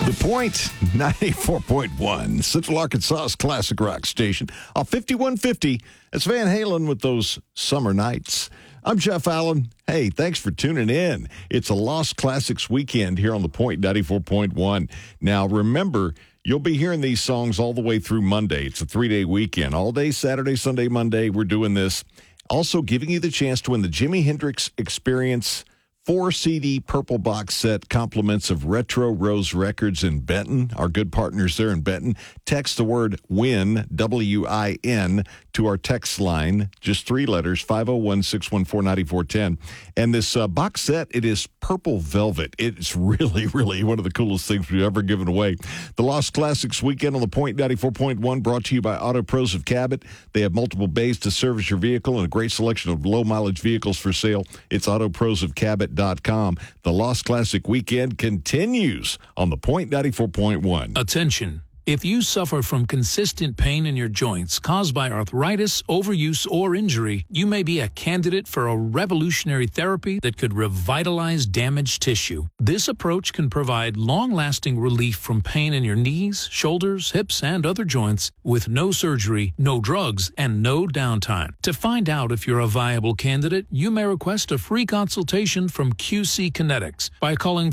The Point, 94.1, Central Arkansas's classic rock station. Off 5150, it's Van Halen with those summer nights. I'm Jeff Allen. Hey, thanks for tuning in. It's a Lost Classics weekend here on The Point, 94.1. Now, remember, you'll be hearing these songs all the way through Monday. It's a 3-day weekend. All day, Saturday, Sunday, Monday, we're doing this. Also giving you the chance to win the Jimi Hendrix Experience 4-CD purple box set, compliments of Retro Rose Records in Benton, our good partners there in Benton. Text the word WIN, W-I-N, to our text line, just 3 letters, 501-614-9410. And this box set, it is purple velvet. It's really, really one of the coolest things we've ever given away. The Lost Classics weekend on the Point 94.1, brought to you by Auto Pros of Cabot. They have multiple bays to service your vehicle and a great selection of low-mileage vehicles for sale. It's autoprosofcabot.com. The Lost Classic weekend continues on the Point 94.1. Attention. If you suffer from consistent pain in your joints caused by arthritis, overuse, or injury, you may be a candidate for a revolutionary therapy that could revitalize damaged tissue. This approach can provide long-lasting relief from pain in your knees, shoulders, hips, and other joints with no surgery, no drugs, and no downtime. To find out if you're a viable candidate, you may request a free consultation from QC Kinetics by calling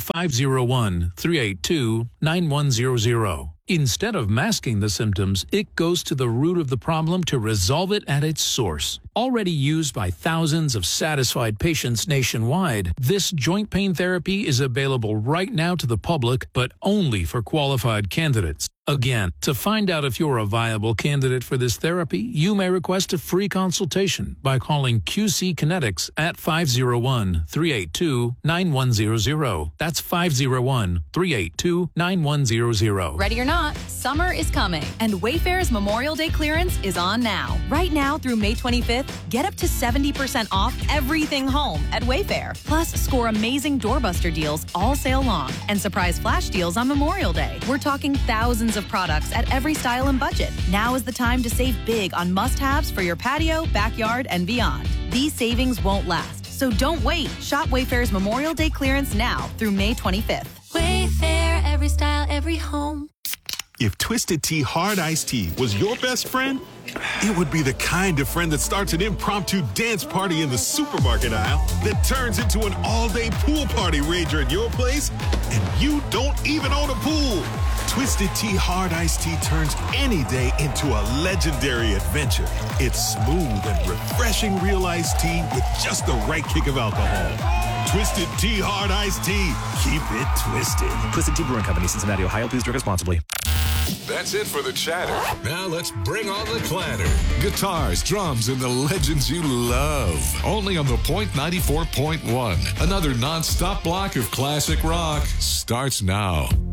501-382-9100. Instead of masking the symptoms, it goes to the root of the problem to resolve it at its source. Already used by thousands of satisfied patients nationwide, this joint pain therapy is available right now to the public, but only for qualified candidates. Again, to find out if you're a viable candidate for this therapy, you may request a free consultation by calling QC Kinetics at 501-382-9100. That's 501-382-9100. Ready or not, summer is coming, and Wayfair's Memorial Day clearance is on now. Right now through May 25th, get up to 70% off everything home at Wayfair. Plus, score amazing doorbuster deals all sale long and surprise flash deals on Memorial Day. We're talking thousands of products at every style and budget. Now is the time to save big on must-haves for your patio, backyard, and beyond. These savings won't last, so don't wait. Shop Wayfair's Memorial Day clearance now through May 25th. Wayfair, every style, every home. If Twisted Tea Hard Iced Tea was your best friend, it would be the kind of friend that starts an impromptu dance party in the supermarket aisle that turns into an all-day pool party rager at your place, and you don't even own a pool. Twisted Tea Hard Iced Tea turns any day into a legendary adventure. It's smooth and refreshing real iced tea with just the right kick of alcohol. Twisted Tea Hard Iced Tea. Keep it twisted. Twisted Tea Brewing Company, Cincinnati, Ohio. Please drink responsibly. That's it for the chatter. Now let's bring on the clatter. Guitars, drums, and the legends you love. Only on the Point 94.1. Another non-stop block of classic rock starts now.